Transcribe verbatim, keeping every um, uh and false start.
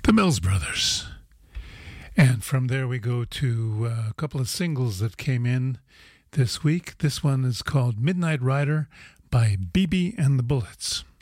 The Mills Brothers. And from there we go to uh, a couple of singles that came in this week. This one is called Midnight Rider by B B and the Bullets.